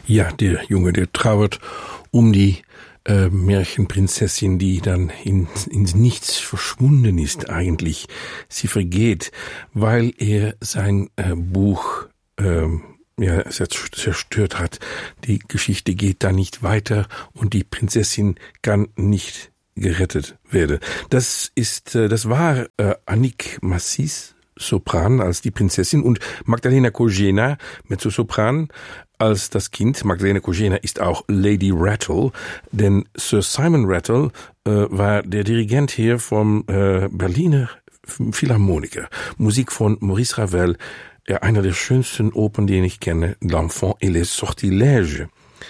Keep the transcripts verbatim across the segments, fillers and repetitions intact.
Ja, der Junge, der trauert um die äh, Märchenprinzessin, die dann in, ins Nichts verschwunden ist eigentlich. Sie vergeht, weil er sein äh, Buch äh, ja, zerstört hat. Die Geschichte geht da nicht weiter und die Prinzessin kann nicht gerettet werden. Das ist, äh, das war äh, Annick Massis, Sopran als die Prinzessin, und Magdalena Kožena, Mezzosopran, als das Kind. Magdalena Kožena ist auch Lady Rattle, denn Sir Simon Rattle äh, war der Dirigent hier vom äh, Berliner Philharmoniker. Musik von Maurice Ravel, ja, einer der schönsten Opern, die ich kenne, L'Enfant et les Sortilèges.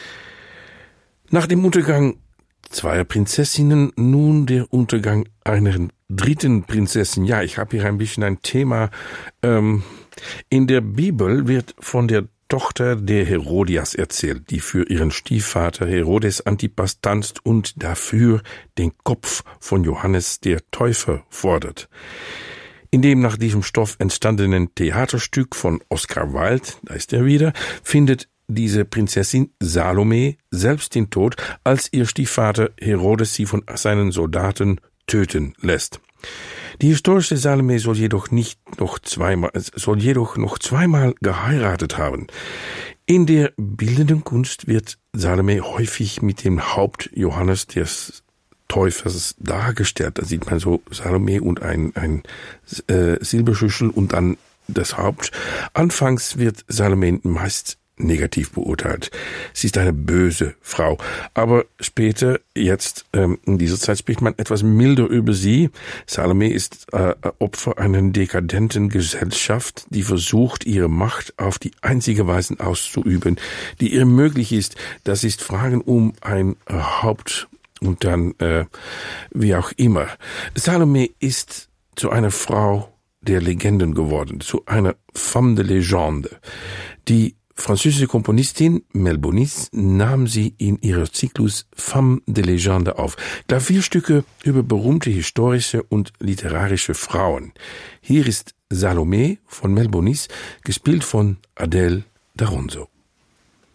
Nach dem Untergang zweier Prinzessinnen nun der Untergang einer dritten Prinzessin. Ja, ich habe hier ein bisschen ein Thema. Ähm, in der Bibel wird von der Tochter der Herodias erzählt, die für ihren Stiefvater Herodes Antipas tanzt und dafür den Kopf von Johannes der Täufer fordert. In dem nach diesem Stoff entstandenen Theaterstück von Oscar Wilde, da ist er wieder, findet diese Prinzessin Salome selbst den Tod, als ihr Stiefvater Herodes sie von seinen Soldaten töten lässt. Die historische Salome soll jedoch nicht noch zweimal, soll jedoch noch zweimal geheiratet haben. In der bildenden Kunst wird Salome häufig mit dem Haupt Johannes des Täufers dargestellt. Da sieht man so Salome und ein, ein äh, Silberschüssel und dann das Haupt. Anfangs wird Salome meist negativ beurteilt. Sie ist eine böse Frau. Aber später, jetzt ähm, in dieser Zeit, spricht man etwas milder über sie. Salome ist äh, Opfer einer dekadenten Gesellschaft, die versucht, ihre Macht auf die einzige Weise auszuüben, die ihr möglich ist. Das ist Fragen um ein äh, Haupt und dann äh, wie auch immer. Salome ist zu einer Frau der Legenden geworden, zu einer femme de légende. Die französische Komponistin Mel Bonis nahm sie in ihrer Zyklus Femme de Légende auf. Klavierstücke über berühmte historische und literarische Frauen. Hier ist Salome von Mel Bonis, gespielt von Adele Daronzo.